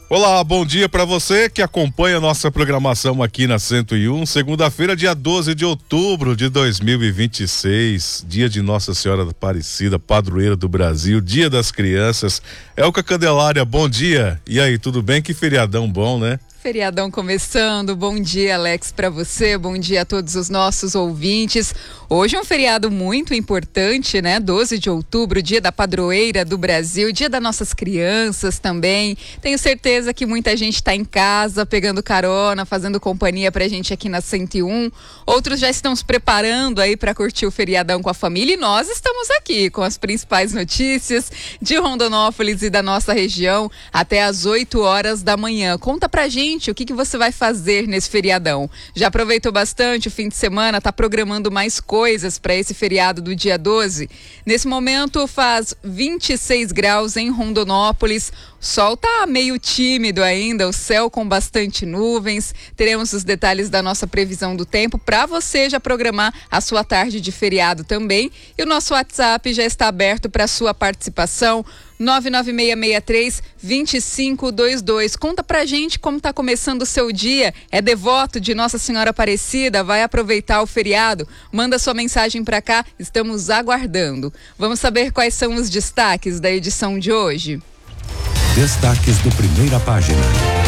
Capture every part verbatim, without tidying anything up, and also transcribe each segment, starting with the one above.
Olá, bom dia para você que acompanha a nossa programação aqui na cento e um, segunda-feira, dia doze de outubro de dois mil e vinte e seis, dia de Nossa Senhora da Aparecida, padroeira do Brasil, dia das crianças. Elka Candelária, bom dia. E aí, tudo bem? Que feriadão bom, né? Feriadão começando, bom dia Alex para você, bom dia a todos os nossos ouvintes. Hoje é um feriado muito importante, né? doze de outubro, dia da padroeira do Brasil, dia das nossas crianças também. Tenho certeza que muita gente está em casa, pegando carona, fazendo companhia pra gente aqui na cento e um. Outros já estão se preparando aí para curtir o feriadão com a família e nós estamos aqui com as principais notícias de Rondonópolis e da nossa região até às oito horas da manhã. Conta pra gente o que, que você vai fazer nesse feriadão. Já aproveitou bastante o fim de semana? Tá programando mais coisas para esse feriado do dia doze? Nesse momento faz vinte e seis graus em Rondonópolis. O sol tá meio tímido ainda, o céu com bastante nuvens. Teremos os detalhes da nossa previsão do tempo para você já programar a sua tarde de feriado também. E o nosso WhatsApp já está aberto para sua participação. nove nove seis seis três, dois cinco dois dois. Conta pra gente como tá começando o seu dia. É devoto de Nossa Senhora Aparecida? Vai aproveitar o feriado? Manda sua mensagem pra cá, estamos aguardando. Vamos saber quais são os destaques da edição de hoje? Destaques do Primeira Página.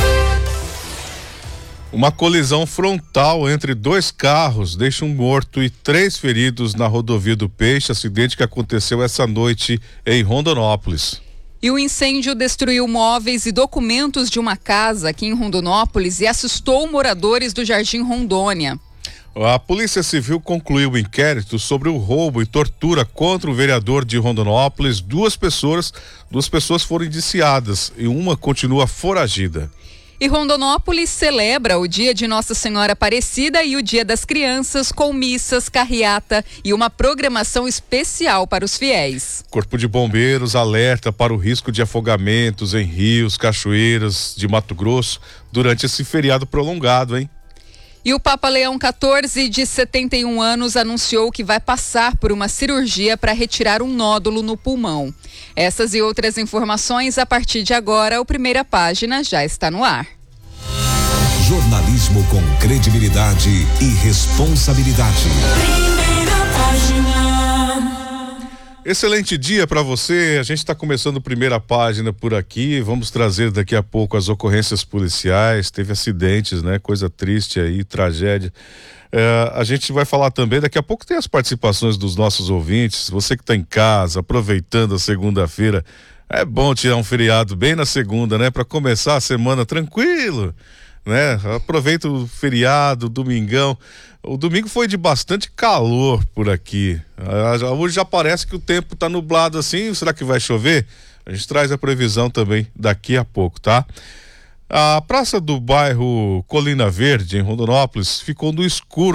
Uma colisão frontal entre dois carros deixa um morto e três feridos na rodovia do Peixe, acidente que aconteceu essa noite em Rondonópolis. E o incêndio destruiu móveis e documentos de uma casa aqui em Rondonópolis e assustou moradores do Jardim Rondônia. A Polícia Civil concluiu o inquérito sobre o roubo e tortura contra o vereador de Rondonópolis. Duas pessoas, duas pessoas foram indiciadas e uma continua foragida. E Rondonópolis celebra o dia de Nossa Senhora Aparecida e o Dia das Crianças com missas, carreata e uma programação especial para os fiéis. Corpo de Bombeiros alerta para o risco de afogamentos em rios, cachoeiras de Mato Grosso durante esse feriado prolongado, hein? E o Papa Leão quatorze, de setenta e um anos, anunciou que vai passar por uma cirurgia para retirar um nódulo no pulmão. Essas e outras informações a partir de agora, o Primeira Página já está no ar. Jornalismo com credibilidade e responsabilidade. Primeira Página. Excelente dia para você. A gente está começando Primeira Página por aqui. Vamos trazer daqui a pouco as ocorrências policiais. Teve acidentes, né? Coisa triste aí, tragédia. É, a gente vai falar também, daqui a pouco tem as participações dos nossos ouvintes. Você que está em casa, aproveitando a segunda-feira, é bom tirar um feriado bem na segunda, né? Para começar a semana tranquilo, né? Aproveita o feriado, domingão. O domingo foi de bastante calor por aqui. Hoje já parece que o tempo tá nublado assim. Será que vai chover? A gente traz a previsão também daqui a pouco, tá? A praça do bairro Colina Verde, em Rondonópolis, ficou no escuro